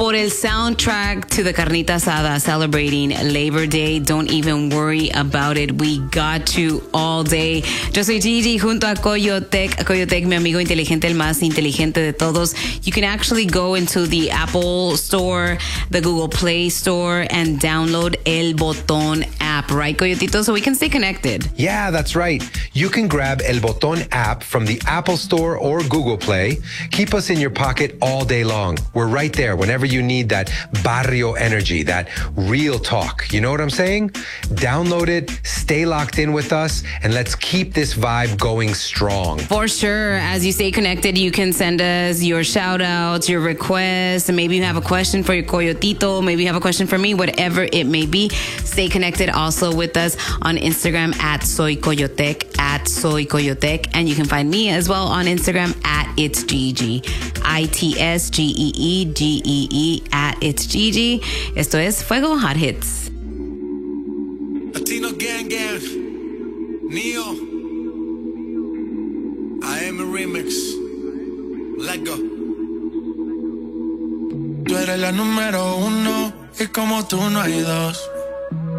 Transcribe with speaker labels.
Speaker 1: por el soundtrack to the Carnita Asada celebrating Labor Day. Don't even worry about it. We got you all day. Yo soy Gigi junto a Coyotec. Coyotec, mi amigo inteligente, el más inteligente de todos. You can actually go into the Apple Store, the Google Play Store, and download El Botón app, right, Coyotito? So we can stay connected.
Speaker 2: Yeah, that's right. You can grab El Botón app from the Apple Store or Google Play. Keep us in your pocket all day long. We're right there whenever you need that barrio energy, that real talk. You know what I'm saying? Download it, stay locked in with us, and let's keep this vibe going strong.
Speaker 1: For sure. As you stay connected, you can send us your shout outs, your requests, and maybe you have a question for your Coyotito, maybe you have a question for me, whatever it may be. Stay connected also with us on Instagram at Soy Coyotec, and you can find me as well on Instagram at It's Gigi, ITSGEEGEE at It's Gigi. Esto es Fuego Hot Hits.
Speaker 3: Latino Gang Gang, Neo, AM Remix, let go.
Speaker 4: Tú eres la número uno y como tú no hay dos.